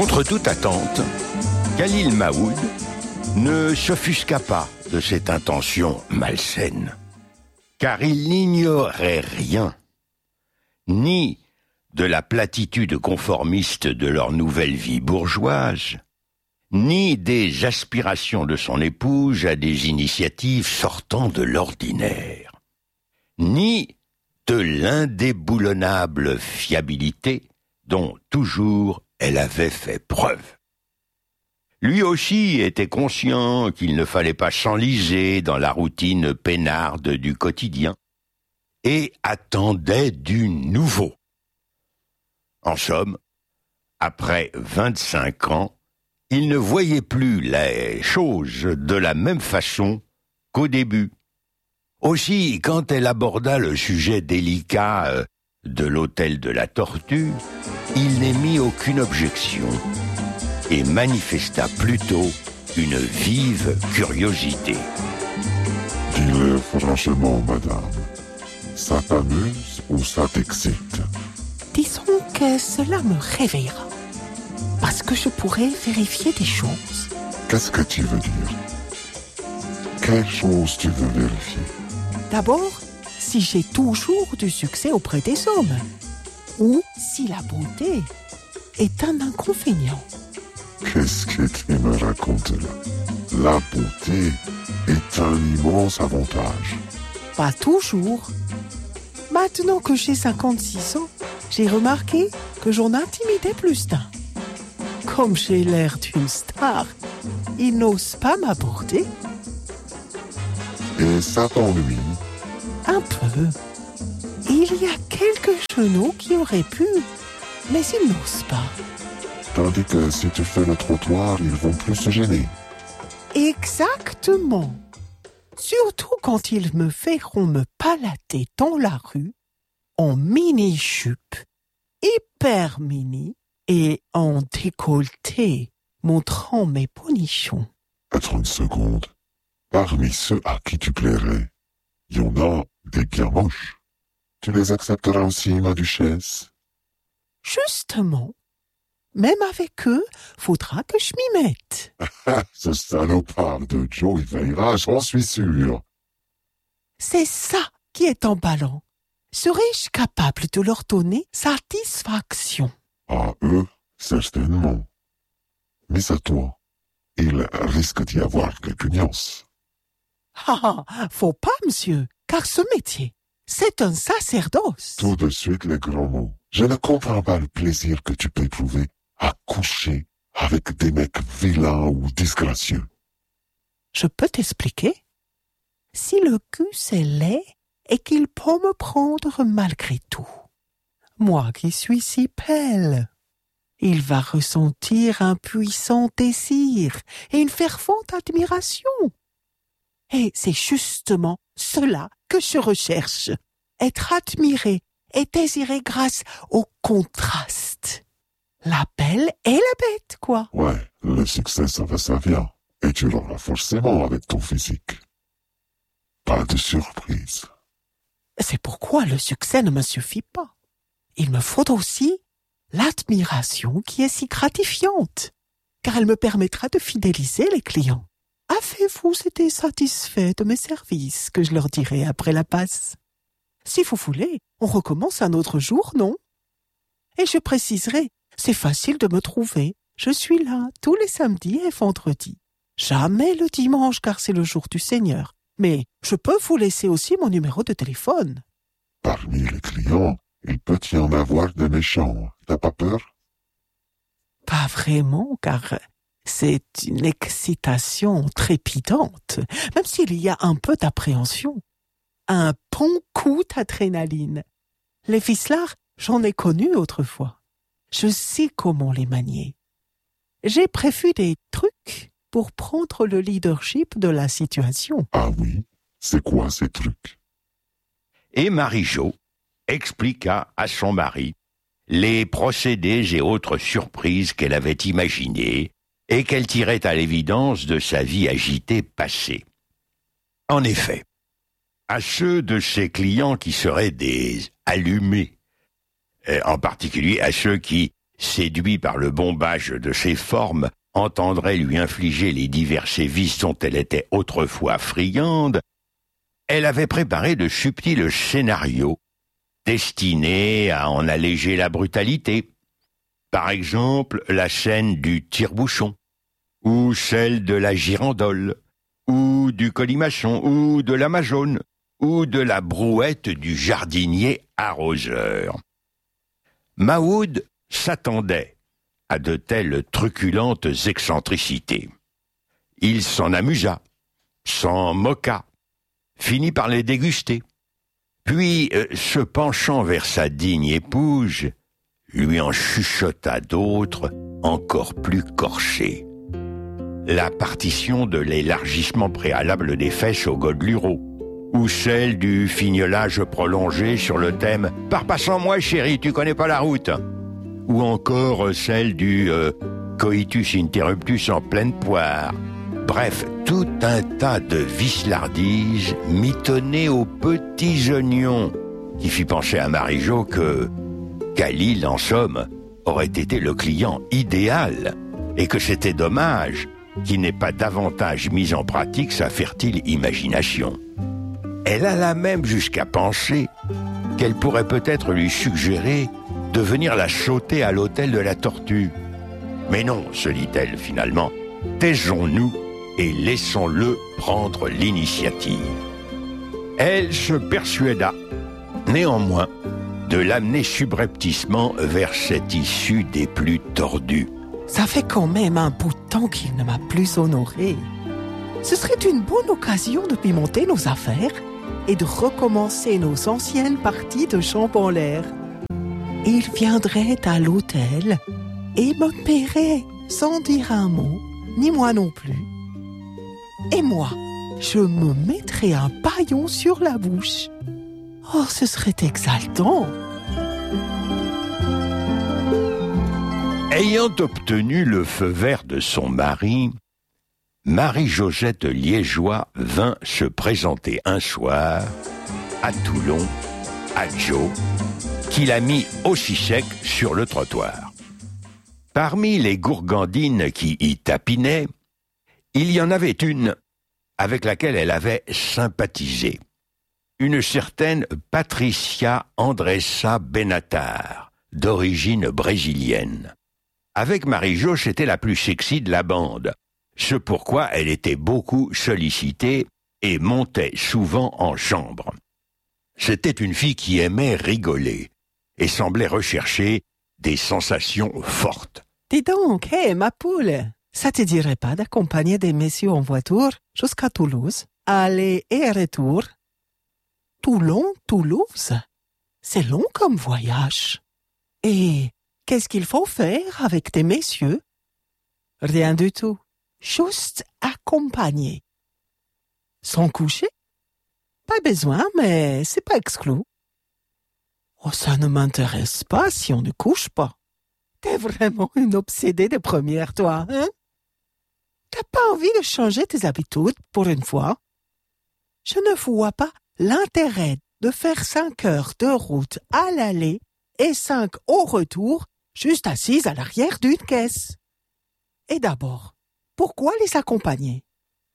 Contre toute attente, Khalil Mahmoud ne s'offusqua pas de cette intention malsaine, car il n'ignorait rien, ni de la platitude conformiste de leur nouvelle vie bourgeoise, ni des aspirations de son épouse à des initiatives sortant de l'ordinaire, ni de l'indéboulonnable fiabilité dont toujours elle avait fait preuve. Lui aussi était conscient qu'il ne fallait pas s'enliser dans la routine peinarde du quotidien et attendait du nouveau. En somme, après 25 ans, il ne voyait plus les choses de la même façon qu'au début. Aussi, quand elle aborda le sujet délicat de l'hôtel de la Tortue, il n'émit aucune objection et manifesta plutôt une vive curiosité. Dis-le franchement, madame. Ça t'amuse ou ça t'excite? Disons que cela me réveillera. Parce que je pourrais vérifier des choses. Qu'est-ce que tu veux dire? Quelle chose tu veux vérifier? D'abord, si j'ai toujours du succès auprès des hommes. Ou si la beauté est un inconvénient. Qu'est-ce que tu me racontes là? La beauté est un immense avantage. Pas toujours. Maintenant que j'ai 56 ans, j'ai remarqué que j'en intimidais plus d'un. Comme j'ai l'air d'une star, ils n'osent pas m'aborder. Et ça t'ennuie? Un peu. Il y a quelques genoux qui auraient pu, mais ils n'osent pas. Tandis que si tu fais le trottoir, ils vont plus se gêner. Exactement. Surtout quand ils me verront me palater dans la rue, en mini-jupe, hyper mini, et en décolleté, montrant mes bonichons. Attends une seconde. Parmi ceux à qui tu plairais, il y en a des bien moches. Tu les accepteras aussi, ma duchesse? Justement, même avec eux, faudra que je m'y mette. Ce salopard de Joe y veillera, j'en suis sûr. C'est ça qui est emballant. Serais-je capable de leur donner satisfaction? À eux, certainement. Mais à toi, il risque d'y avoir quelques nuances. Ah, faut pas, monsieur, car ce métier, c'est un sacerdoce. Tout de suite les grands mots. Je ne comprends pas le plaisir que tu peux éprouver à coucher avec des mecs vilains ou disgracieux. Je peux t'expliquer? Si le cul c'est laid et qu'il peut me prendre malgré tout, moi qui suis si belle, il va ressentir un puissant désir et une fervente admiration. Et c'est justement cela que je recherche. Être admiré et désiré grâce au contraste. La belle et la bête, quoi. Ouais, le succès, ça vient. Et tu l'auras forcément avec ton physique. Pas de surprise. C'est pourquoi le succès ne me suffit pas. Il me faut aussi l'admiration qui est si gratifiante, car elle me permettra de fidéliser les clients. Avez-vous été satisfait de mes services, que je leur dirai après la passe? Si vous voulez, on recommence un autre jour, non? Et je préciserai, c'est facile de me trouver. Je suis là tous les samedis et vendredis. Jamais le dimanche, car c'est le jour du Seigneur. Mais je peux vous laisser aussi mon numéro de téléphone. Parmi les clients, il peut y en avoir de méchants. T'as pas peur? Pas vraiment, car c'est une excitation trépidante, même s'il y a un peu d'appréhension. Un bon coup d'adrénaline. Les ficelards, j'en ai connu autrefois. Je sais comment les manier. J'ai prévu des trucs pour prendre le leadership de la situation. Ah oui? C'est quoi ces trucs? Et Marie-Jo expliqua à son mari les procédés et autres surprises qu'elle avait imaginées et qu'elle tirait à l'évidence de sa vie agitée passée. En effet, à ceux de ses clients qui seraient des allumés, en particulier à ceux qui séduit par le bombage de ses formes, entendrait lui infliger les divers sévices dont elle était autrefois friande, elle avait préparé de subtils scénarios destinés à en alléger la brutalité. Par exemple, la scène du tire-bouchon, ou celle de la girandole, ou du colimaçon, ou de la majone, ou de la brouette du jardinier arroseur. Mahoud s'attendait à de telles truculentes excentricités. Il s'en amusa, s'en moqua, finit par les déguster, puis, se penchant vers sa digne épouse, lui en chuchota d'autres encore plus corchées. La partition de l'élargissement préalable des fesses au godelureau, ou celle du fignolage prolongé sur le thème « Pars pas sans moi, chérie, tu connais pas la route », ou encore celle du coitus interruptus en pleine poire. Bref, tout un tas de vislardises mitonnées aux petits oignons qui fit penser à Marie-Jo que Khalil, en somme, aurait été le client idéal et que c'était dommage qu'il n'ait pas davantage mis en pratique sa fertile imagination. Elle alla même jusqu'à penser qu'elle pourrait peut-être lui suggérer de venir la sauter à l'hôtel de la Tortue. Mais non, se dit-elle finalement, taisons-nous et laissons-le prendre l'initiative. Elle se persuada, néanmoins, de l'amener subrepticement vers cette issue des plus tordues. Ça fait quand même un bout de temps qu'il ne m'a plus honoré. Ce serait une bonne occasion de pimenter nos affaires et de recommencer nos anciennes parties de champ en l'air. Il viendrait à l'hôtel et me paierait sans dire un mot, ni moi non plus. Et moi, je me mettrais un paillon sur la bouche. Oh, ce serait exaltant. Ayant obtenu le feu vert de son mari, Marie-Josette Liégeois vint se présenter un soir à Toulon à Joe, qui l'a mis aussi sec sur le trottoir. Parmi les gourgandines qui y tapinaient, il y en avait une avec laquelle elle avait sympathisé, une certaine Patricia Andressa Benatar, d'origine brésilienne. Avec Marie-Jo, c'était la plus sexy de la bande, ce pourquoi elle était beaucoup sollicitée et montait souvent en chambre. C'était une fille qui aimait rigoler et semblait rechercher des sensations fortes. Dis donc, hé, ma poule, ça te dirait pas d'accompagner des messieurs en voiture jusqu'à Toulouse, aller et retour? Toulon, Toulouse, c'est long comme voyage. Et qu'est-ce qu'il faut faire avec des messieurs? Rien du tout, juste accompagner. Sans coucher? Pas besoin, mais c'est pas exclu. Oh, ça ne m'intéresse pas si on ne couche pas. T'es vraiment une obsédée de première, toi, hein? T'as pas envie de changer tes habitudes pour une fois? Je ne vois pas l'intérêt de faire 5 heures de route à l'aller et 5 au retour, juste assise à l'arrière d'une caisse. Et d'abord, pourquoi les accompagner?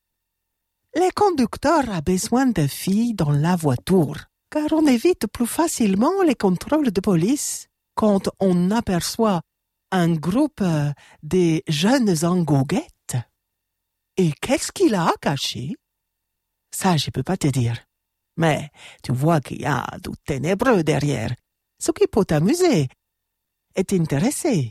Les conducteurs ont besoin de filles dans la voiture, car on évite plus facilement les contrôles de police quand on aperçoit un groupe de jeunes en goguette. Et qu'est-ce qu'il a caché? Ça, je peux pas te dire. Mais tu vois qu'il y a du ténébreux derrière, ce qui peut t'amuser et t'intéresser.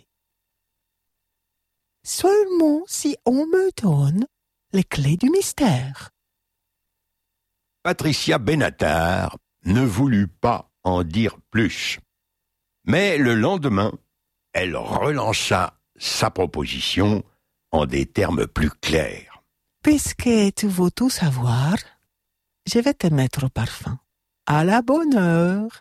Seulement si on me donne les clés du mystère. Patricia Benatar ne voulut pas en dire plus. Mais le lendemain, elle relança sa proposition en des termes plus clairs. Puisque tu veux tout savoir, je vais te mettre au parfum. À la bonne heure.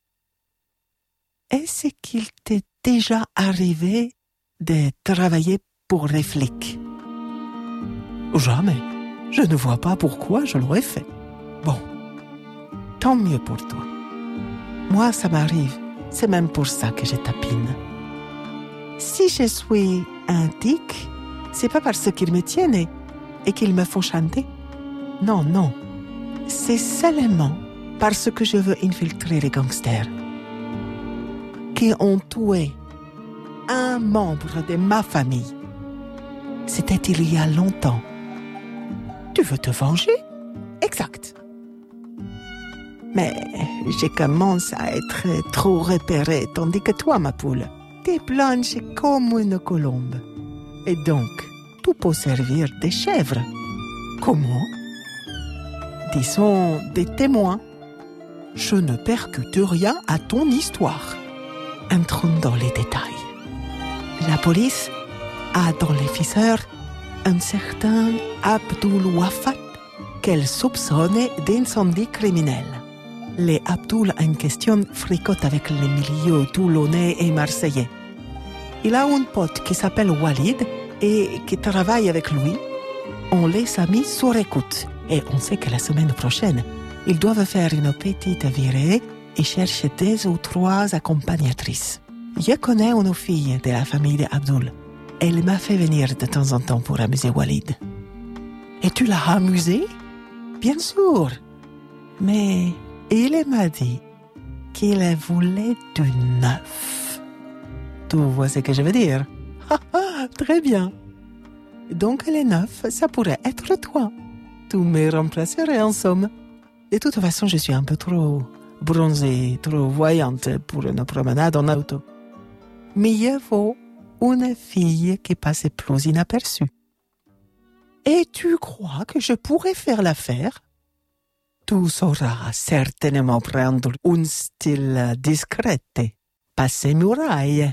Est-ce qu'il t'est déjà arrivé de travailler pour les flics? Jamais. Je ne vois pas pourquoi je l'aurais fait. Bon, tant mieux pour toi. Moi, ça m'arrive. C'est même pour ça que je tapine. Si je suis un tic, c'est pas parce qu'ils me tiennent et qu'ils me font chanter. Non, non. C'est seulement parce que je veux infiltrer les gangsters qui ont tué un membre de ma famille. C'était il y a longtemps. Tu veux te venger? Exact. Mais je commence à être trop repérée, tandis que toi, ma poule, t'es blanche comme une colombe. Et donc, tout peut servir de chèvre. Comment? Disons des témoins. Je ne percute rien à ton histoire. Entrons dans les détails. La police a dans les ficheurs un certain Abdul Wafat qu'elle soupçonne d'incendie criminel. Les Abdul en question fricotent avec les milieux toulonnais et marseillais. Il a un pote qui s'appelle Walid et qui travaille avec lui. On les a mis sur écoute et on sait que la semaine prochaine, ils doivent faire une petite virée et chercher 2 ou 3 accompagnatrices. Je connais une fille de la famille d'Abdul. Elle m'a fait venir de temps en temps pour amuser Walid. Et tu l'as amusé? Bien sûr. Mais il m'a dit qu'il voulait du neuf. Tu vois ce que je veux dire? Très bien. Donc les neufs, ça pourrait être toi. Tu me remplacerais en somme. De toute façon, je suis un peu trop bronzée, trop voyante pour une promenade en auto. Mieux vaut une fille qui passe plus inaperçue. Et tu crois que je pourrais faire l'affaire? Tu sauras certainement prendre un style discret, passer muraille,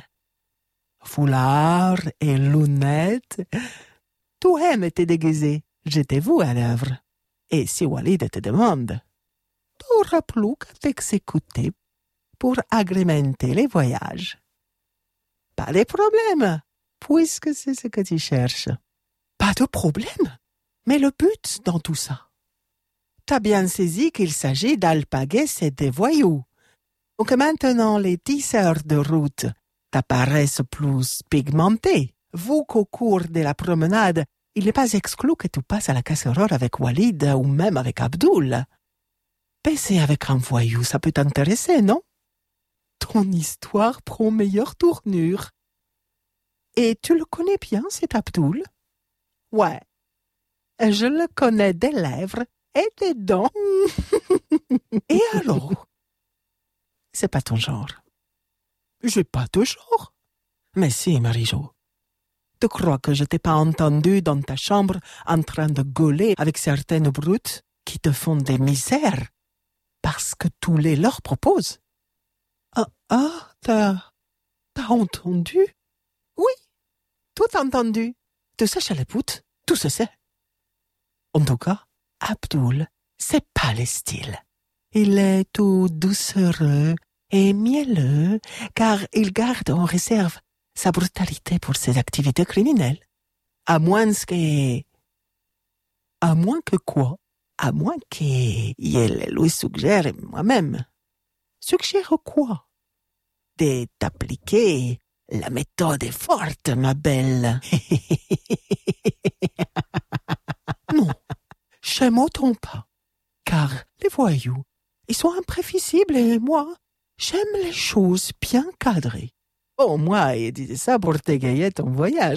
foulard et lunettes. Tu aimes te déguiser, je te vois à l'œuvre. Et si Walid te demande, tu n'auras plus qu'à t'exécuter pour agrémenter les voyages. Pas de problème, puisque c'est ce que tu cherches. Pas de problème, mais le but dans tout ça. T'as bien saisi qu'il s'agit d'alpaguer et de voyous. Donc maintenant, les tisseurs de route t'apparaissent plus pigmentés. Vu qu'au cours de la promenade, il n'est pas exclu que tu passes à la casserole avec Walid ou même avec Abdul. Passer avec un voyou, ça peut t'intéresser, non? Ton histoire prend meilleure tournure. Et tu le connais bien, cet Abdul? Ouais. Je le connais des lèvres et des dents. Et alors? C'est pas ton genre. J'ai pas de genre. Mais si, Marie-Jo. Tu crois que je t'ai pas entendu dans ta chambre en train de gueuler avec certaines brutes qui te font des misères parce que tu les leur proposes? T'as entendu? Oui, tout entendu. Tu sais, Chaleput, tout se sait. En tout cas, Abdul, c'est pas le style. Il est tout doucereux et mielleux, car il garde en réserve sa brutalité pour ses activités criminelles. À moins que quoi? À moins qu'il lui suggère moi-même. Suggère quoi? De t'appliquer la méthode forte, ma belle. Non, je m'entends pas, car les voyous, ils sont imprévisibles et moi, j'aime les choses bien cadrées. Oh, moi, il disait ça pour t'égayer ton voyage.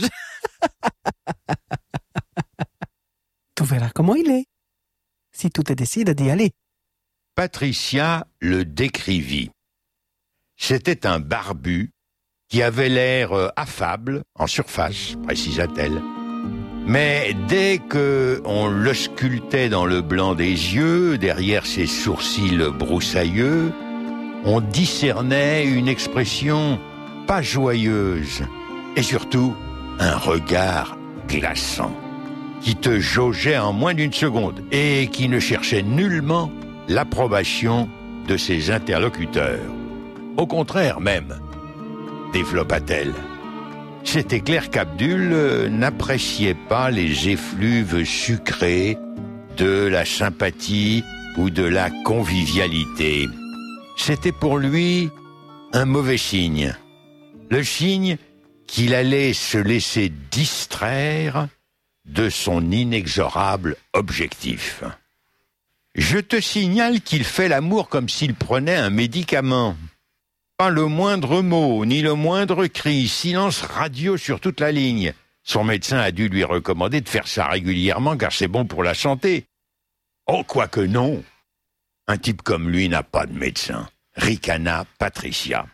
Tu verras comment il est, si tu te décides d'y aller. Patricia le décrivit. C'était un barbu qui avait l'air affable en surface, précisa-t-elle. Mais dès qu'on le sculptait dans le blanc des yeux, derrière ses sourcils broussailleux, on discernait une expression pas joyeuse et surtout un regard glaçant qui te jaugeait en moins d'une seconde et qui ne cherchait nullement l'approbation de ses interlocuteurs. Au contraire même, développa-t-elle. C'était clair qu'Abdul n'appréciait pas les effluves sucrés de la sympathie ou de la convivialité. C'était pour lui un mauvais signe. Le signe qu'il allait se laisser distraire de son inexorable objectif. Je te signale qu'il fait l'amour comme s'il prenait un médicament. Pas le moindre mot, ni le moindre cri, silence radio sur toute la ligne. Son médecin a dû lui recommander de faire ça régulièrement car c'est bon pour la santé. Oh, quoique non. Un type comme lui n'a pas de médecin. Ricana Patricia.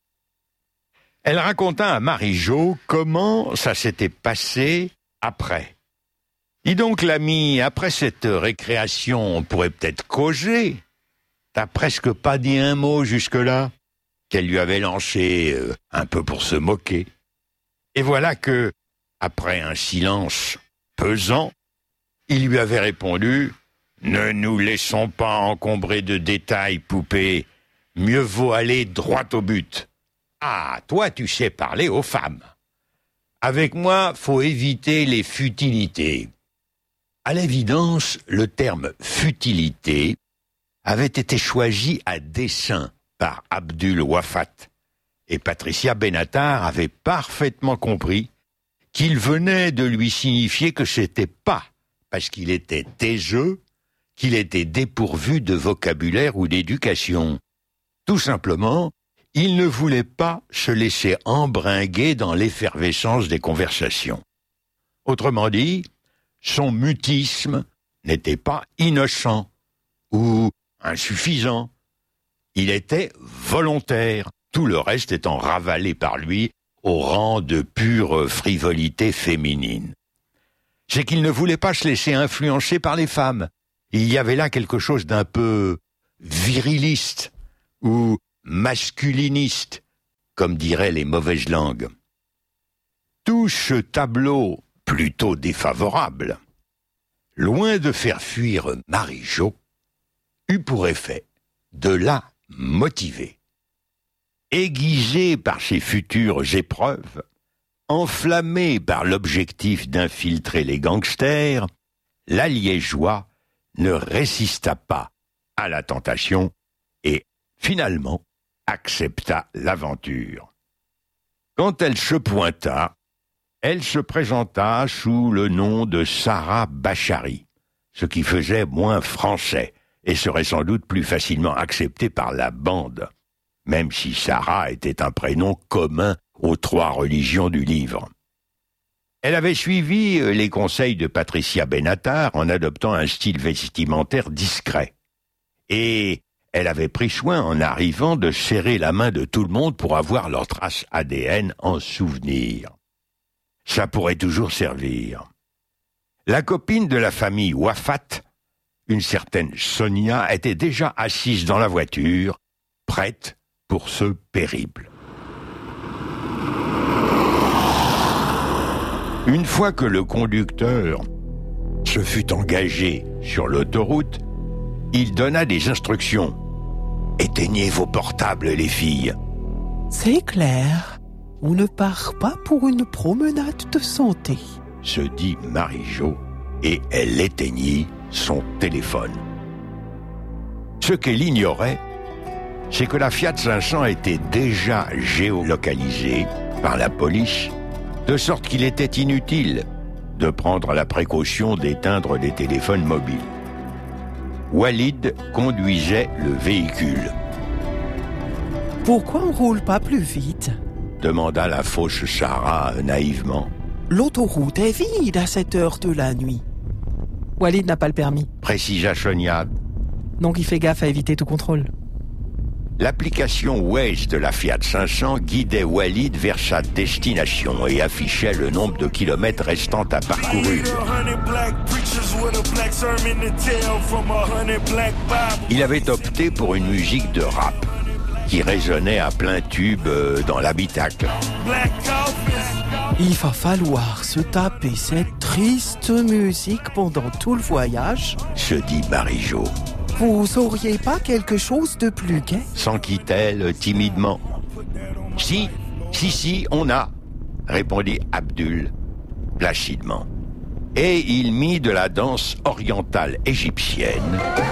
Elle raconta à Marie-Jo comment ça s'était passé après. Dis donc, l'ami, après cette récréation, on pourrait peut-être causer. T'as presque pas dit un mot jusque-là, qu'elle lui avait lancé un peu pour se moquer. Et voilà que, après un silence pesant, il lui avait répondu « Ne nous laissons pas encombrer de détails, poupée. Mieux vaut aller droit au but. Ah, toi, tu sais parler aux femmes. Avec moi, faut éviter les futilités. » À l'évidence, le terme « futilité » avait été choisi à dessein par Abdul Wafat, et Patricia Benatar avait parfaitement compris qu'il venait de lui signifier que c'était pas parce qu'il était taiseux qu'il était dépourvu de vocabulaire ou d'éducation. Tout simplement, il ne voulait pas se laisser embringuer dans l'effervescence des conversations. Autrement dit, son mutisme n'était pas innocent ou insuffisant. Il était volontaire, tout le reste étant ravalé par lui au rang de pure frivolité féminine. C'est qu'il ne voulait pas se laisser influencer par les femmes. Il y avait là quelque chose d'un peu viriliste ou masculiniste, comme diraient les mauvaises langues. Tout ce tableau plutôt défavorable, loin de faire fuir Marie-Jo, eut pour effet de la motiver. Aiguisée par ses futures épreuves, enflammée par l'objectif d'infiltrer les gangsters, la Liégeois ne résista pas à la tentation et, finalement, accepta l'aventure. Quand elle se pointa, elle se présenta sous le nom de Sarah Bachari, ce qui faisait moins français et serait sans doute plus facilement accepté par la bande, même si Sarah était un prénom commun aux 3 religions du livre. Elle avait suivi les conseils de Patricia Benatar en adoptant un style vestimentaire discret. Et elle avait pris soin en arrivant de serrer la main de tout le monde pour avoir leur trace ADN en souvenir. Ça pourrait toujours servir. La copine de la famille Wafat, une certaine Sonia, était déjà assise dans la voiture, prête pour ce périple. Une fois que le conducteur se fut engagé sur l'autoroute, il donna des instructions. « Éteignez vos portables, les filles. » C'est clair. On ne part pas pour une promenade de santé, se dit Marie-Jo, et elle éteignit son téléphone. Ce qu'elle ignorait, c'est que la Fiat 500 était déjà géolocalisée par la police, de sorte qu'il était inutile de prendre la précaution d'éteindre les téléphones mobiles. Walid conduisait le véhicule. « Pourquoi on roule pas plus vite ?» demanda la fausse Sarah naïvement. « L'autoroute est vide à cette heure de la nuit. » Walid n'a pas le permis, précisa Sonia. Donc il fait gaffe à éviter tout contrôle. L'application Waze de la Fiat 500 guidait Walid vers sa destination et affichait le nombre de kilomètres restants à parcourir. Il avait opté pour une musique de rap qui résonnait à plein tube dans l'habitacle. Il va falloir se taper cette triste musique pendant tout le voyage, se dit Marie-Jo. Vous auriez pas quelque chose de plus gai ? S'enquit-elle timidement. Si, on a, répondit Abdul placidement. Et il mit de la danse orientale égyptienne